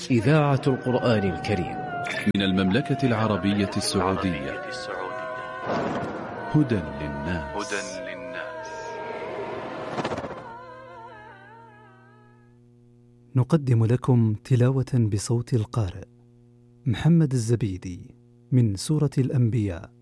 إذاعة القرآن الكريم من المملكة العربية السعودية. هدى للناس. نقدم لكم تلاوة بصوت القارئ محمد الزبيدي من سورة الأنبياء